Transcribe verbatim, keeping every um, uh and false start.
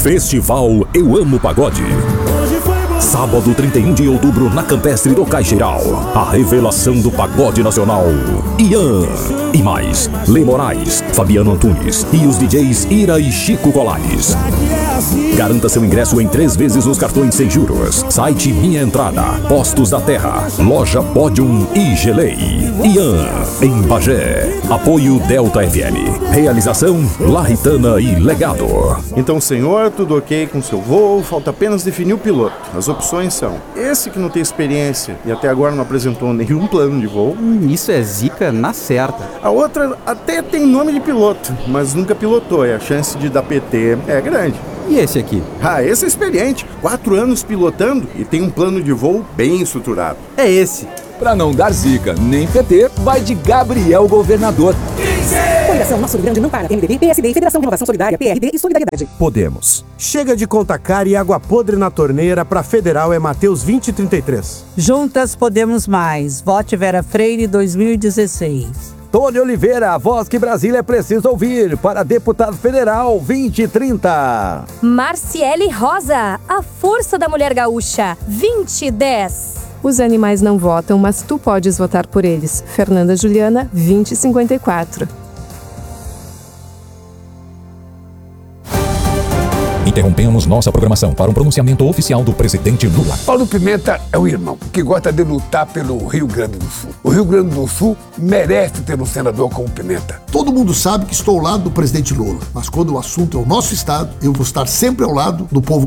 Festival Eu Amo Pagode. Sábado, trinta e um de outubro, na Campestre do Caixeiral. A revelação do pagode nacional. Ian. E mais, Lei Moraes, Fabiano Antunes e os D Js Ira e Chico Colares. Garanta seu ingresso em três vezes nos cartões sem juros. Site Minha Entrada, Postos da Terra, Loja Podium e Gelei. Ian, em Bagé. Apoio Delta F M. Realização Larritana e Legado. Então, senhor, tudo ok com seu voo, falta apenas definir o piloto. As opções são: esse que não tem experiência e até agora não apresentou nenhum plano de voo. Hum, isso é zica na certa. A outra até tem nome de piloto, mas nunca pilotou e a chance de dar P T é grande. E esse aqui? Ah, esse é experiente. Quatro anos pilotando e tem um plano de voo bem estruturado. É esse. Pra não dar zica nem P T, vai de Gabriel Governador. Coligação Nosso Rio Grande não para. M D B, P S D, Federação de Inovação Solidária, P R D e Solidariedade. Podemos. Chega de conta cara e água podre na torneira. Pra federal é Mateus vinte e trinta e três. Juntas podemos mais. Vote Vera Freire dois mil e dezesseis. Tony Oliveira, a voz que Brasília precisa ouvir, para deputado federal vinte e trinta. Marciele Rosa, a força da mulher gaúcha, vinte e dez. Os animais não votam, mas tu podes votar por eles. Fernanda Juliana, vinte e cinquenta e quatro. Interrompemos nossa programação para um pronunciamento oficial do presidente Lula. Paulo Pimenta é um irmão que gosta de lutar pelo Rio Grande do Sul. O Rio Grande do Sul merece ter um senador como Pimenta. Todo mundo sabe que estou ao lado do presidente Lula, mas quando o assunto é o nosso estado, eu vou estar sempre ao lado do povo